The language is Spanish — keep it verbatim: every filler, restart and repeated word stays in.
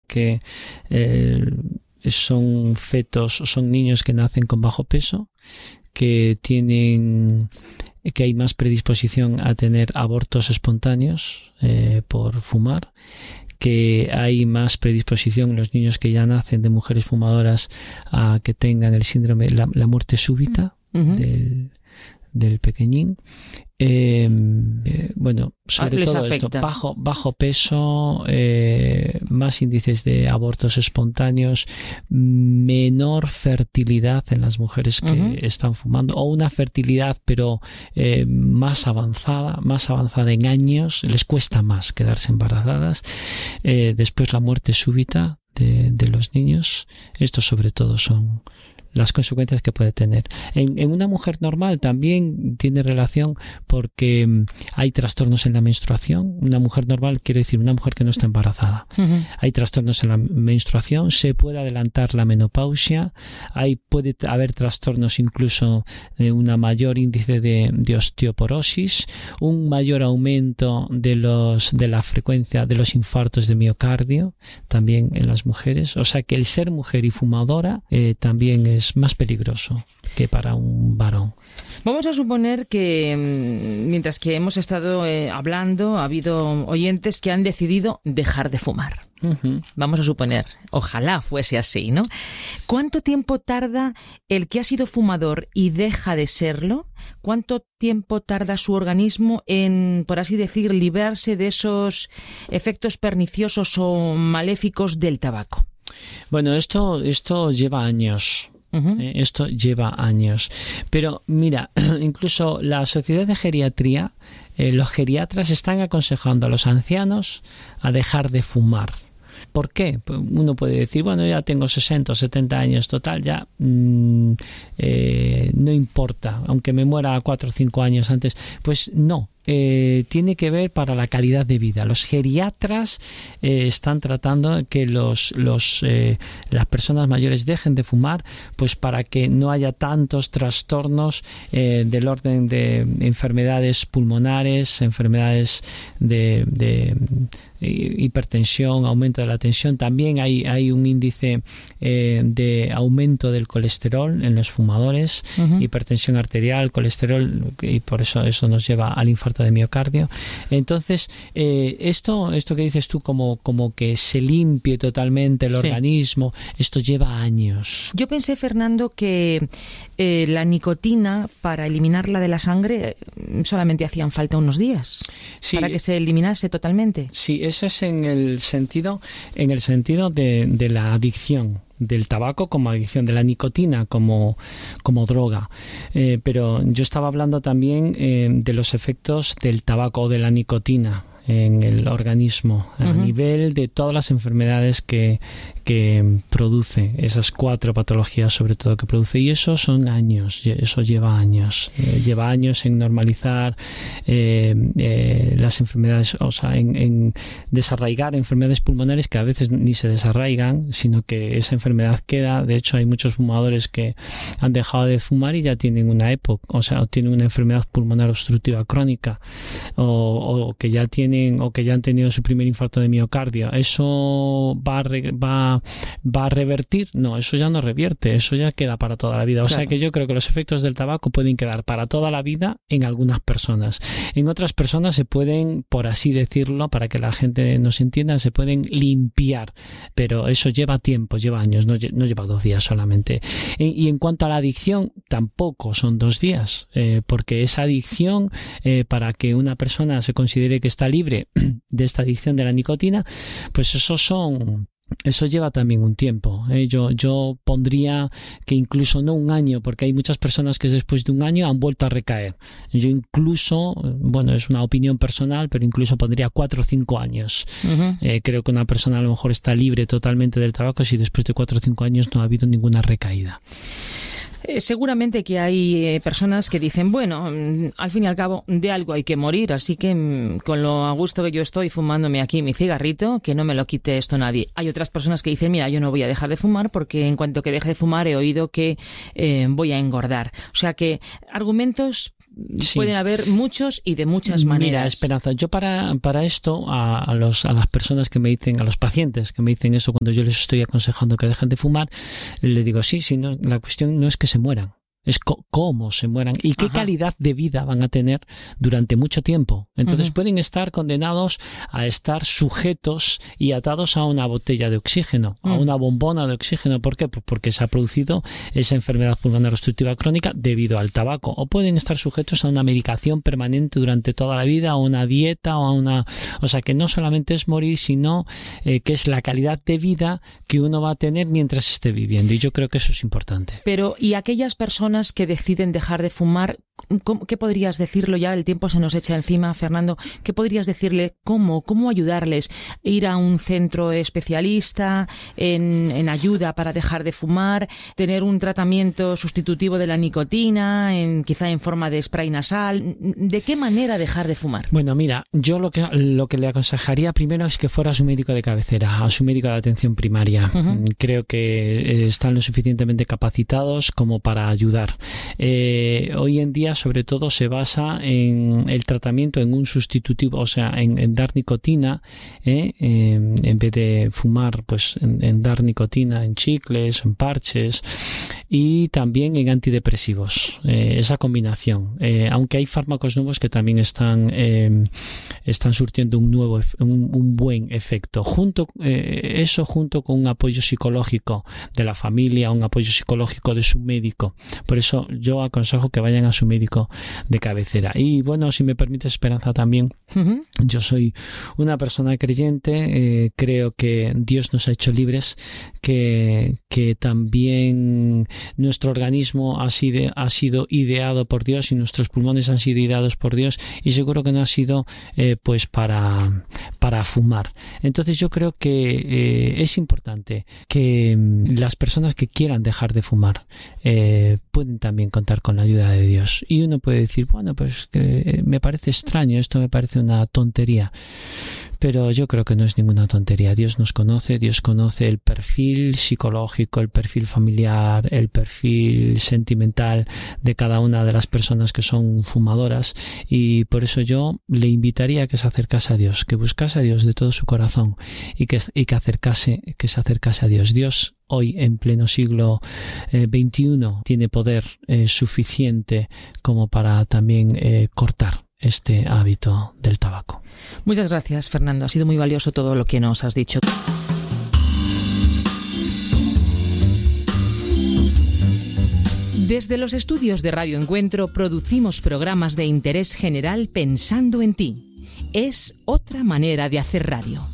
porque eh, son fetos, son niños que nacen con bajo peso, que tienen, que hay más predisposición a tener abortos espontáneos eh, por fumar, que hay más predisposición en los niños que ya nacen de mujeres fumadoras a que tengan el síndrome, la, la muerte súbita uh-huh. del, del pequeñín. Eh, eh, bueno, sobre Les todo afecta. esto, bajo, bajo peso, eh, más índices de abortos espontáneos, menor fertilidad en las mujeres que uh-huh. están fumando, o una fertilidad pero eh, más avanzada, más avanzada en años, les cuesta más quedarse embarazadas, eh, después la muerte súbita de, de los niños. Esto sobre todo son las consecuencias que puede tener. En, en una mujer normal también tiene relación porque hay trastornos en la menstruación. Una mujer normal quiere decir una mujer que no está embarazada. Uh-huh. Hay trastornos en la menstruación, se puede adelantar la menopausia, hay, puede haber trastornos incluso de una mayor índice de, de osteoporosis, un mayor aumento de los de la frecuencia de los infartos de miocardio también en las mujeres. O sea que el ser mujer y fumadora eh, también es es más peligroso que para un varón. Vamos a suponer que mientras que hemos estado eh, hablando, ha habido oyentes que han decidido dejar de fumar. Uh-huh. Vamos a suponer, ojalá fuese así, ¿no? ¿Cuánto tiempo tarda el que ha sido fumador y deja de serlo? ¿Cuánto tiempo tarda su organismo en, por así decir, librarse de esos efectos perniciosos o maléficos del tabaco? Bueno, esto, esto lleva años. Uh-huh. Eh, esto lleva años. Pero mira, incluso la Sociedad de Geriatría, eh, los geriatras están aconsejando a los ancianos a dejar de fumar. ¿Por qué? Pues uno puede decir, bueno, ya tengo sesenta o setenta años, total, ya mmm, eh, no importa, aunque me muera cuatro o cinco años antes. Pues no. Eh, tiene que ver para la calidad de vida. Los geriatras eh, están tratando que los, los, eh, las personas mayores dejen de fumar, pues para que no haya tantos trastornos eh, del orden de enfermedades pulmonares, enfermedades de, de hipertensión, aumento de la tensión. También hay, hay un índice eh, de aumento del colesterol en los fumadores, uh-huh. hipertensión arterial, colesterol, y por eso eso nos lleva al infarto de miocardio. Entonces, eh, esto esto que dices tú, como, como que se limpie totalmente el sí. organismo, esto lleva años. Yo pensé, Fernando, que eh, la nicotina, para eliminarla de la sangre, solamente hacían falta unos días, sí, para que se eliminase totalmente. Sí, eso es en el sentido, en el sentido de, de la adicción, del tabaco como adicción, de la nicotina como, como droga. Eh, pero yo estaba hablando también eh, de los efectos del tabaco o de la nicotina en el organismo, a uh-huh. nivel de todas las enfermedades que, que produce, esas cuatro patologías sobre todo que produce, y eso son años, eso lleva años, eh, lleva años en normalizar eh, eh, las enfermedades, o sea, en, en desarraigar enfermedades pulmonares que a veces ni se desarraigan, sino que esa enfermedad queda. De hecho, hay muchos fumadores que han dejado de fumar y ya tienen una EPOC, o sea, tienen una enfermedad pulmonar obstructiva crónica, o, o que ya tienen o que ya han tenido su primer infarto de miocardio. ¿Eso va a, re, va, va a revertir? No, eso ya no revierte, eso ya queda para toda la vida. O claro. sea que yo creo que los efectos del tabaco pueden quedar para toda la vida en algunas personas. En otras personas se pueden, por así decirlo, para que la gente nos entienda, se pueden limpiar, pero eso lleva tiempo, lleva años, no, no lleva dos días solamente. Y, y en cuanto a la adicción, tampoco son dos días, eh, porque esa adicción, eh, para que una persona se considere que está libre de esta adicción de la nicotina, pues eso son eso lleva también un tiempo, ¿eh? yo, yo pondría que incluso no un año, porque hay muchas personas que después de un año han vuelto a recaer. Yo incluso, bueno, es una opinión personal, pero incluso pondría cuatro o cinco años. Uh-huh. Eh, creo que una persona a lo mejor está libre totalmente del tabaco si después de cuatro o cinco años no ha habido ninguna recaída. Eh, seguramente que hay eh, personas que dicen, bueno, mm, al fin y al cabo de algo hay que morir, así que mm, con lo a gusto que yo estoy fumándome aquí mi cigarrito, que no me lo quite esto nadie. Hay otras personas que dicen, mira, yo no voy a dejar de fumar porque en cuanto que deje de fumar he oído que eh, voy a engordar. O sea que argumentos Sí. Pueden haber muchos y de muchas maneras. Mira, Esperanza, yo para, para esto, a, a, los, a las personas que me dicen, a los pacientes que me dicen eso cuando yo les estoy aconsejando que dejen de fumar, le digo, sí, sí, no, la cuestión no es que se mueran. Es co- cómo se mueran y qué Ajá. calidad de vida van a tener durante mucho tiempo. Entonces uh-huh. pueden estar condenados a estar sujetos y atados a una botella de oxígeno, uh-huh. a una bombona de oxígeno. ¿Por qué? Pues porque se ha producido esa enfermedad pulmonar obstructiva crónica debido al tabaco. O pueden estar sujetos a una medicación permanente durante toda la vida, a una dieta o a una... O sea, que no solamente es morir, sino eh, que es la calidad de vida que uno va a tener mientras esté viviendo. Y yo creo que eso es importante. Pero, ¿y aquellas personas que deciden dejar de fumar, qué podrías decirlo? Ya el tiempo se nos echa encima, Fernando. ¿Qué podrías decirle? ¿Cómo? ¿Cómo ayudarles? ¿Ir a un centro especialista en, en ayuda para dejar de fumar? ¿Tener un tratamiento sustitutivo de la nicotina, en, quizá en forma de spray nasal? ¿De qué manera dejar de fumar? Bueno, mira, yo lo que, lo que le aconsejaría primero es que fuera a su médico de cabecera, a su médico de atención primaria. Uh-huh. Creo que están lo suficientemente capacitados como para ayudar. Eh, hoy en día, sobre todo, se basa en el tratamiento en un sustitutivo, o sea, en, en dar nicotina, eh, eh, en vez de fumar, pues en, en dar nicotina en chicles, en parches, y también en antidepresivos. Eh, esa combinación. Eh, aunque hay fármacos nuevos que también están eh, están surtiendo un nuevo, un, un buen efecto. Junto eh, eso, junto con un apoyo psicológico de la familia, un apoyo psicológico de su médico. Por eso yo aconsejo que vayan a su médico de cabecera. Y bueno, si me permite, Esperanza, también, uh-huh. yo soy una persona creyente, eh, creo que Dios nos ha hecho libres, que, que también nuestro organismo ha sido, ha sido ideado por Dios y nuestros pulmones han sido ideados por Dios, y seguro que no ha sido eh, pues para, para fumar. Entonces yo creo que eh, es importante que las personas que quieran dejar de fumar eh, pueden también contar con la ayuda de Dios. Y uno puede decir, bueno, pues que me parece extraño, esto me parece una tontería. Pero yo creo que no es ninguna tontería. Dios nos conoce, Dios conoce el perfil psicológico, el perfil familiar, el perfil sentimental de cada una de las personas que son fumadoras, y por eso yo le invitaría a que se acercase a Dios, que buscase a Dios de todo su corazón y que, y que, acercase, que se acercase a Dios. Dios hoy, en pleno siglo eh, veintiuno, tiene poder eh, suficiente como para también eh, cortar este hábito del tabaco. Muchas gracias, Fernando. Ha sido muy valioso todo lo que nos has dicho. Desde los estudios de Radio Encuentro producimos programas de interés general pensando en ti. Es otra manera de hacer radio.